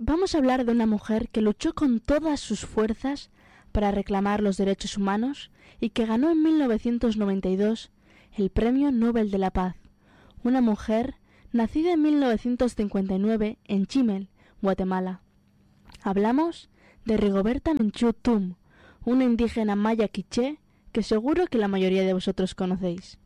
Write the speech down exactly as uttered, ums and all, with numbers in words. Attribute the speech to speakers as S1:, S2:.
S1: vamos a hablar de una mujer que luchó con todas sus fuerzas para reclamar los derechos humanos y que ganó en mil novecientos noventa y dos el Premio Nobel de la Paz. Una mujer nacida en mil novecientos cincuenta y nueve en Chimel, Guatemala. Hablamos de Rigoberta Menchú Tum, una indígena maya quiché que seguro que la mayoría de vosotros conocéis.